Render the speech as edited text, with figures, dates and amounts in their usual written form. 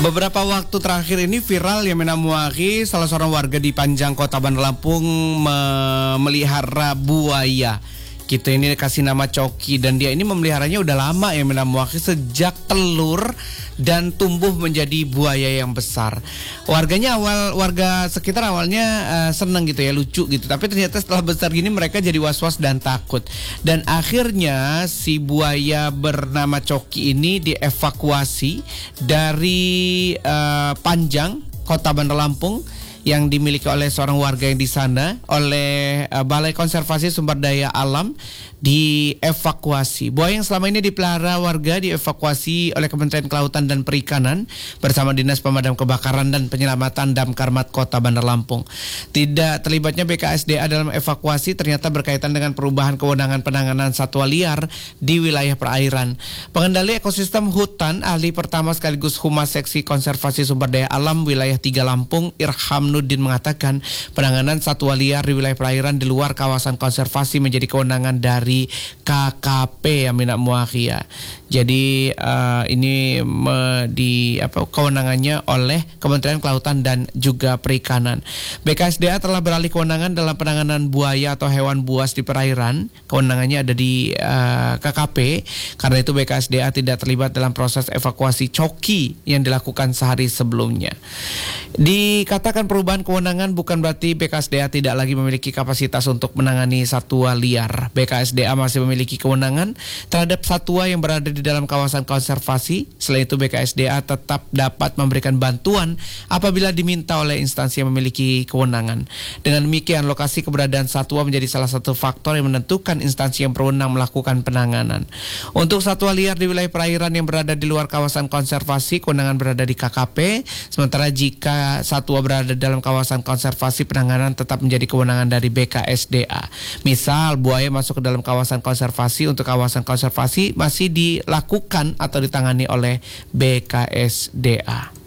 Beberapa waktu terakhir ini viral yang menamuaki salah seorang warga di Panjang Kota Bandar Lampung memelihara buaya. Kita ini kasih nama Coki dan dia ini memeliharanya udah lama ya menamuaki sejak telur dan tumbuh menjadi buaya yang besar. Warga sekitar awalnya seneng gitu ya, lucu gitu. Tapi ternyata setelah besar gini mereka jadi was-was dan takut. Dan akhirnya si buaya bernama Coki ini dievakuasi dari Panjang Kota Bandar Lampung yang dimiliki oleh seorang warga yang di sana, oleh Balai Konservasi Sumber Daya Alam, dievakuasi. Buaya yang selama ini dipelihara warga dievakuasi oleh Kementerian Kelautan dan Perikanan bersama Dinas Pemadam Kebakaran dan Penyelamatan Damkarmat Kota Bandar Lampung. Tidak terlibatnya BKSDA dalam evakuasi ternyata berkaitan dengan perubahan kewenangan penanganan satwa liar di wilayah perairan. Pengendali ekosistem hutan, ahli pertama sekaligus Humas Seksi Konservasi Sumber Daya Alam Wilayah 3 Lampung, Irham Nudin mengatakan penanganan satwa liar di wilayah perairan di luar kawasan konservasi menjadi kewenangan dari KKP Aminak Muakhia. Jadi ini kewenangannya oleh Kementerian Kelautan dan juga Perikanan. BKSDA telah beralih kewenangan dalam penanganan buaya atau hewan buas di perairan. Kewenangannya ada di KKP. Karena itu BKSDA tidak terlibat dalam proses evakuasi Coki yang dilakukan sehari sebelumnya. Dikatakan perubahan kewenangan bukan berarti BKSDA tidak lagi memiliki kapasitas untuk menangani satwa liar. BKSDA masih memiliki kewenangan terhadap satwa yang berada di dalam kawasan konservasi. Selain itu BKSDA tetap dapat memberikan bantuan apabila diminta oleh instansi yang memiliki kewenangan. Dengan demikian lokasi keberadaan satwa menjadi salah satu faktor yang menentukan instansi yang berwenang melakukan penanganan. Untuk satwa liar di wilayah perairan yang berada di luar kawasan konservasi, kewenangan berada di KKP. Sementara jika satwa berada dalam kawasan konservasi, penanganan tetap menjadi kewenangan dari BKSDA. Misal buaya masuk ke dalam kawasan konservasi, untuk kawasan konservasi masih dilakukan atau ditangani oleh BKSDA.